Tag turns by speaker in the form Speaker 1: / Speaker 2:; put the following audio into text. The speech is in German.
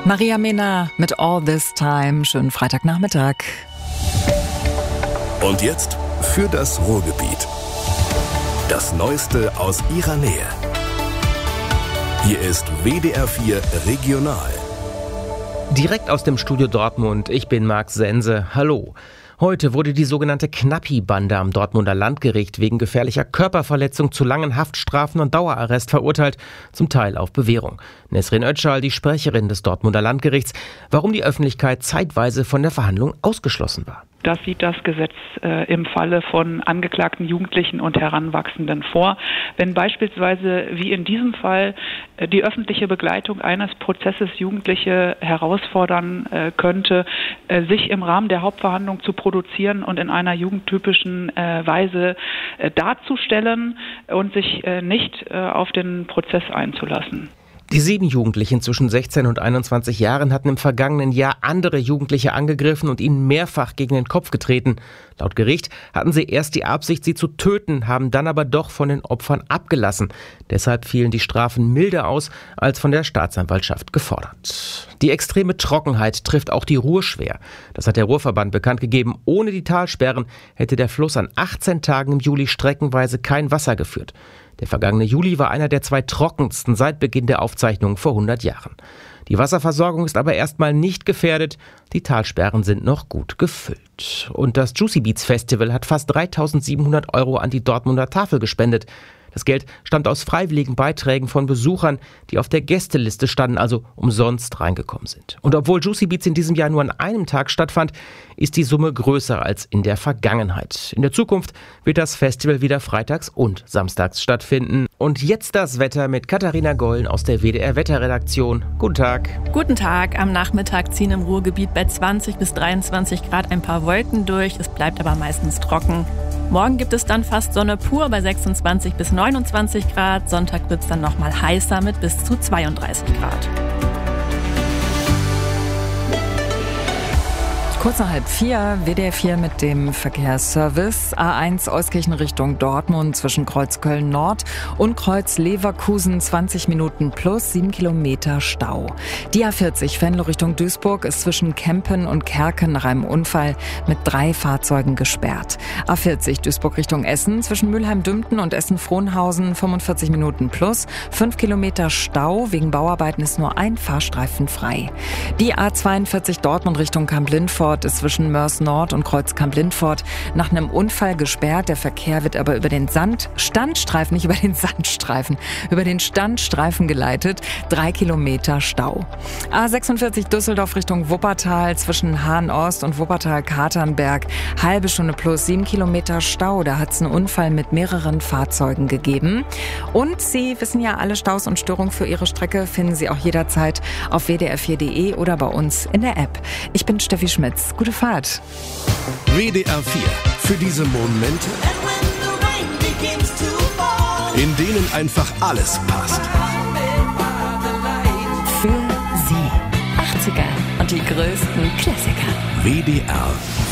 Speaker 1: Maria Mena mit All This Time. Schönen Freitagnachmittag.
Speaker 2: Und jetzt für das Ruhrgebiet. Das Neueste aus ihrer Nähe. Hier ist WDR 4 Regional.
Speaker 3: Direkt aus dem Studio Dortmund. Ich bin Marc Sense. Hallo. Heute wurde die sogenannte Knappi-Bande am Dortmunder Landgericht wegen gefährlicher Körperverletzung zu langen Haftstrafen und Dauerarrest verurteilt, zum Teil auf Bewährung. Nesrin Özcal, die Sprecherin des Dortmunder Landgerichts, warum die Öffentlichkeit zeitweise von der Verhandlung ausgeschlossen war.
Speaker 4: Das sieht das Gesetz im Falle von angeklagten Jugendlichen und Heranwachsenden vor. Wenn beispielsweise, wie in diesem Fall, die öffentliche Begleitung eines Prozesses Jugendliche herausfordern könnte, sich im Rahmen der Hauptverhandlung zu produzieren und in einer jugendtypischen Weise darzustellen und sich nicht auf den Prozess einzulassen.
Speaker 3: Die 7 Jugendlichen zwischen 16 und 21 Jahren hatten im vergangenen Jahr andere Jugendliche angegriffen und ihnen mehrfach gegen den Kopf getreten. Laut Gericht hatten sie erst die Absicht, sie zu töten, haben dann aber doch von den Opfern abgelassen. Deshalb fielen die Strafen milder aus, als von der Staatsanwaltschaft gefordert. Die extreme Trockenheit trifft auch die Ruhr schwer. Das hat der Ruhrverband bekannt gegeben. Ohne die Talsperren hätte der Fluss an 18 Tagen im Juli streckenweise kein Wasser geführt. Der vergangene Juli war einer der 2 trockensten seit Beginn der Aufzeichnungen vor 100 Jahren. Die Wasserversorgung ist aber erstmal nicht gefährdet. Die Talsperren sind noch gut gefüllt. Und das Juicy Beats Festival hat fast 3.700 € an die Dortmunder Tafel gespendet. Das Geld stammt aus freiwilligen Beiträgen von Besuchern, die auf der Gästeliste standen, also umsonst reingekommen sind. Und obwohl Juicy Beats in diesem Jahr nur an einem Tag stattfand, ist die Summe größer als in der Vergangenheit. In der Zukunft wird das Festival wieder freitags und samstags stattfinden. Und jetzt das Wetter mit Katharina Gollen aus der WDR Wetterredaktion. Guten Tag.
Speaker 5: Guten Tag. Am Nachmittag ziehen im Ruhrgebiet bei 20 bis 23 Grad ein paar Wolken durch. Es bleibt aber meistens trocken. Morgen gibt es dann fast Sonne pur bei 26 bis 29 Grad. Sonntag wird es dann nochmal heißer mit bis zu 32 Grad.
Speaker 1: Kurz nach 3:30, WDR 4 mit dem Verkehrsservice. A1 Euskirchen Richtung Dortmund zwischen Kreuz Köln Nord und Kreuz Leverkusen 20 Minuten plus 7 Kilometer Stau. Die A40 Venlo Richtung Duisburg ist zwischen Kempen und Kerken nach einem Unfall mit 3 Fahrzeugen gesperrt. A40 Duisburg Richtung Essen zwischen Mülheim-Dümpten und Essen-Frohnhausen 45 Minuten plus 5 Kilometer Stau. Wegen Bauarbeiten ist nur ein Fahrstreifen frei. Die A42 Dortmund Richtung Kamp-Lindfort ist zwischen Mörs Nord und Kreuz Kamp-Lindfort nach einem Unfall gesperrt. Der Verkehr wird aber über den Standstreifen geleitet. 3 Kilometer Stau. A46 Düsseldorf Richtung Wuppertal zwischen Hahn-Ost und Wuppertal-Katernberg. Halbe Stunde plus 7 Kilometer Stau. Da hat es einen Unfall mit mehreren Fahrzeugen gegeben. Und Sie wissen ja, alle Staus und Störungen für Ihre Strecke finden Sie auch jederzeit auf wdr4.de oder bei uns in der App. Ich bin Steffi Schmitz. Gute Fahrt.
Speaker 2: WDR 4 für diese Momente, in denen einfach alles passt.
Speaker 1: Für Sie. 80er und die größten Klassiker.
Speaker 2: WDR